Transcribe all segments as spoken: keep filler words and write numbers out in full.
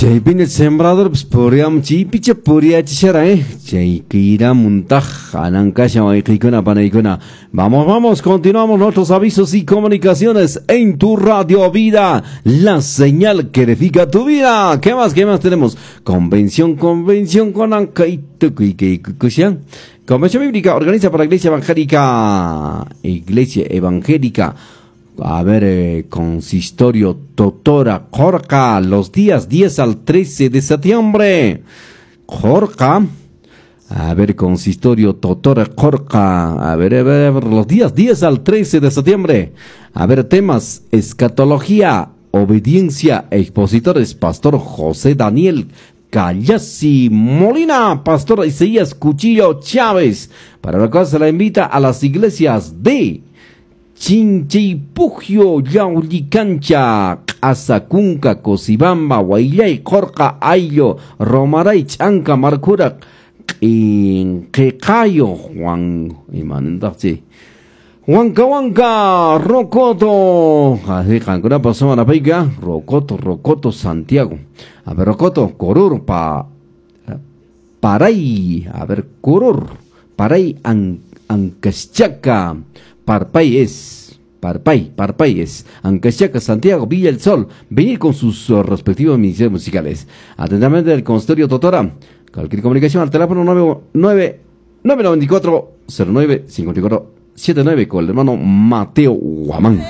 Chay pina sembrador pues puriam chi picha puria chichara eh chay kira muntaj anankasha waikikuna panaikuna. Vamos, vamos, continuamos nuestros avisos y comunicaciones en tu Radio Vida, la señal que edifica tu vida. ¿Qué más? ¿Qué más tenemos? Convención, convención con Ancaitukuikukushan. Convención bíblica organiza para la Iglesia Evangélica, Iglesia Evangélica. A ver, eh, consistorio Totora Jorca, los días diez al trece de septiembre. Jorca, a ver, consistorio Totora Jorca, a ver, a ver, a ver, los días diez al trece de septiembre. A ver, temas, escatología, obediencia, expositores, Pastor José Daniel Callasi Molina, Pastor Isaías Cuchillo Chávez, para lo cual se la invita a las iglesias de Chinchipugio, Yaulicancha, Asacunca, Cosibamba, Guaylay, Corca, Ayo, Romaray, Chanca, Marcura, Quecayo, Juan, Imanendase, Huanca, Huanca, Rocoto, así Cancuna pasó a la peiga, Rocoto, Rocoto, Santiago, a ver, Rocoto, Corur, pa, Paray, a ver, Corur, Paray, An, Ancaschaca, Parpay es, Parpay, Parpay es, Ancachaca, Santiago, Villa El Sol, venir con sus uh, respectivos ministerios musicales. Atentamente del Consistorio Totora, cualquier comunicación al teléfono nueve nueve nueve cuatro cero nueve cinco cuatro siete nueve con el hermano Mateo Guamán.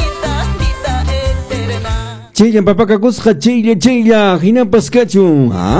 Chilla, papaca, cusca, chilla, chilla, Gina Pascachu, ¿ah?